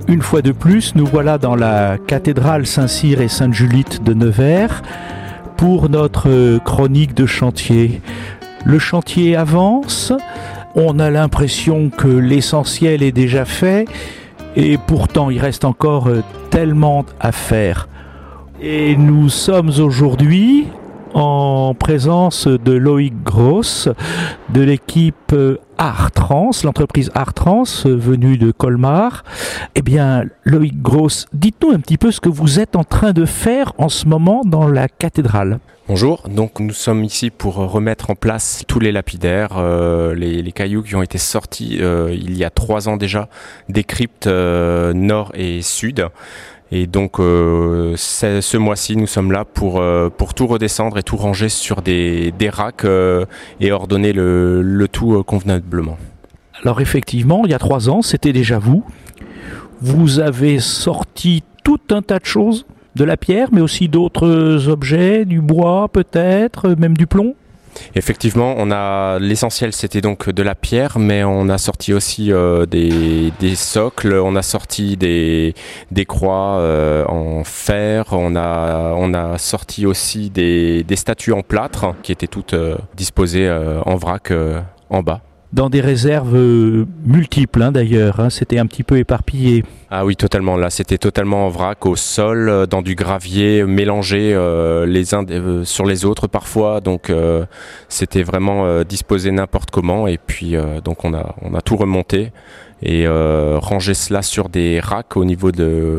Une fois de plus, nous voilà dans la cathédrale Saint-Cyr et Sainte-Julite de Nevers pour notre chronique de chantier. Le chantier avance, on a l'impression que l'essentiel est déjà fait et pourtant il reste encore tellement à faire. Et nous sommes aujourd'hui en présence de Loïc Gross de l'équipe Artrans, l'entreprise Artrans venue de Colmar. Eh bien, Loïc Gross, dites-nous un petit peu ce que vous êtes en train de faire en ce moment dans la cathédrale. Bonjour, donc nous sommes ici pour remettre en place tous les lapidaires, les cailloux qui ont été sortis il y a 3 ans déjà des cryptes nord et sud. Et donc ce mois-ci, nous sommes là pour tout redescendre et tout ranger sur des racks et ordonner le tout convenablement. Alors effectivement, il y a 3 ans, c'était déjà vous. Vous avez sorti tout un tas de choses, de la pierre, mais aussi d'autres objets, du bois peut-être, même du plomb. Effectivement, l'essentiel c'était donc de la pierre, mais on a sorti aussi des socles, on a sorti des croix en fer, on a sorti aussi des statues en plâtre qui étaient toutes disposées en vrac en bas. Dans des réserves multiples d'ailleurs, c'était un petit peu éparpillé. Ah oui, totalement. Là, c'était totalement en vrac, au sol, dans du gravier, mélangé les uns sur les autres parfois. Donc, c'était vraiment disposé n'importe comment. Et puis, donc, on a tout remonté et rangé cela sur des racks au milieu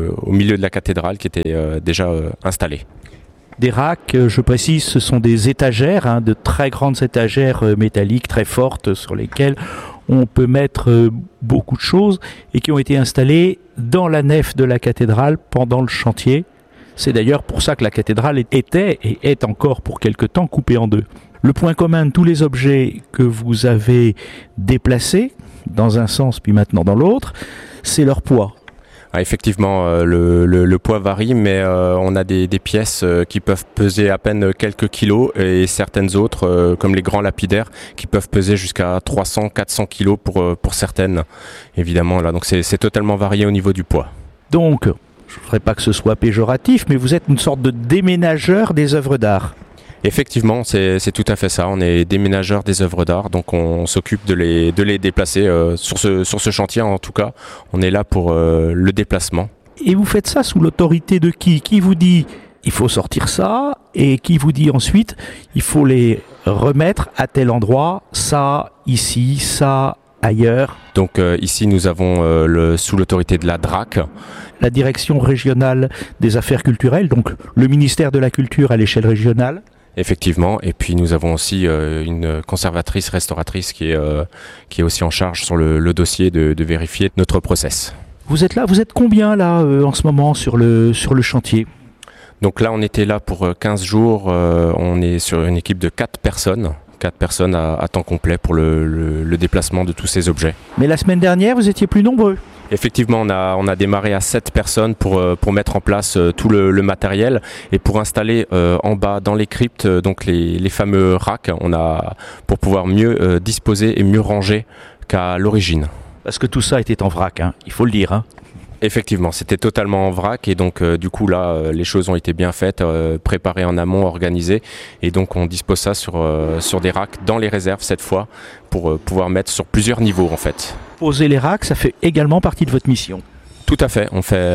de la cathédrale qui étaient déjà installés. Des racks, je précise, ce sont des étagères, de très grandes étagères métalliques très fortes sur lesquelles on peut mettre beaucoup de choses et qui ont été installées dans la nef de la cathédrale pendant le chantier. C'est d'ailleurs pour ça que la cathédrale était et est encore pour quelque temps coupée en deux. Le point commun de tous les objets que vous avez déplacés, dans un sens puis maintenant dans l'autre, c'est leur poids. Ah, effectivement, le poids varie, mais on a des pièces qui peuvent peser à peine quelques kilos et certaines autres, comme les grands lapidaires, qui peuvent peser jusqu'à 300-400 kilos pour certaines, évidemment. Là, donc c'est totalement varié au niveau du poids. Donc, je ne voudrais pas que ce soit péjoratif, mais vous êtes une sorte de déménageur des œuvres d'art. Effectivement, c'est tout à fait ça. On est déménageurs des œuvres d'art, donc on s'occupe de les déplacer sur ce chantier. En tout cas, on est là pour le déplacement. Et vous faites ça sous l'autorité de qui ? Qui vous dit il faut sortir ça et qui vous dit ensuite il faut les remettre à tel endroit, ça ici, ça ailleurs. Donc ici nous avons sous l'autorité de la DRAC. La direction régionale des affaires culturelles, donc le ministère de la Culture à l'échelle régionale. Effectivement, et puis nous avons aussi une conservatrice restauratrice qui est aussi en charge sur le dossier de vérifier notre process. Vous êtes combien là en ce moment sur le chantier ? Donc là on était là pour 15 jours, on est sur une équipe de 4 personnes. 4 personnes à temps complet pour le déplacement de tous ces objets. Mais la semaine dernière, vous étiez plus nombreux. Effectivement, on a démarré à 7 personnes pour mettre en place tout le matériel et pour installer en bas dans les cryptes donc les fameux racks, pour pouvoir mieux disposer et mieux ranger qu'à l'origine. Parce que tout ça était en vrac, il faut le dire. Effectivement, c'était totalement en vrac et donc du coup là les choses ont été bien faites, préparées en amont, organisées et donc on dispose ça sur des racks dans les réserves cette fois pour pouvoir mettre sur plusieurs niveaux en fait. Poser les racks, ça fait également partie de votre mission. Tout à fait,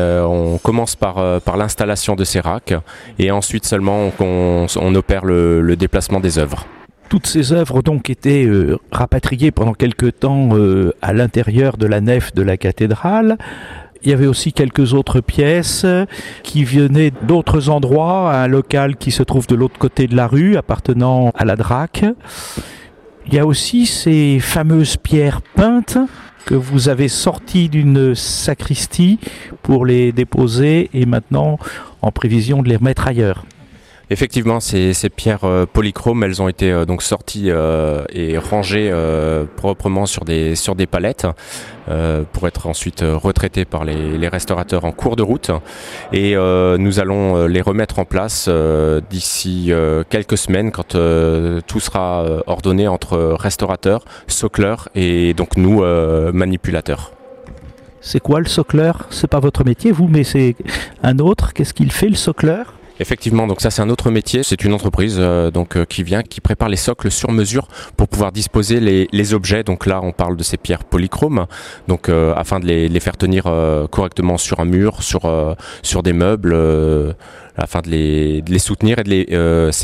on commence par l'installation de ces racks et ensuite seulement on opère le déplacement des œuvres. Toutes ces œuvres donc étaient rapatriées pendant quelque temps à l'intérieur de la nef de la cathédrale. Il y avait aussi quelques autres pièces qui venaient d'autres endroits, un local qui se trouve de l'autre côté de la rue, appartenant à la DRAC. Il y a aussi ces fameuses pierres peintes que vous avez sorties d'une sacristie pour les déposer et maintenant en prévision de les remettre ailleurs. Effectivement, ces pierres polychromes, elles ont été donc sorties et rangées proprement sur des palettes pour être ensuite retraitées par les restaurateurs en cours de route. Et nous allons les remettre en place d'ici quelques semaines quand tout sera ordonné entre restaurateurs, socleurs et donc nous, manipulateurs. C'est quoi le socleur? C'est pas votre métier, vous, mais c'est un autre. Qu'est-ce qu'il fait, le socleur? Effectivement, donc ça c'est un autre métier, c'est une entreprise qui prépare les socles sur mesure pour pouvoir disposer les objets. Donc là on parle de ces pierres polychromes, donc afin de les faire tenir correctement sur un mur, sur des meubles, afin de les soutenir et de les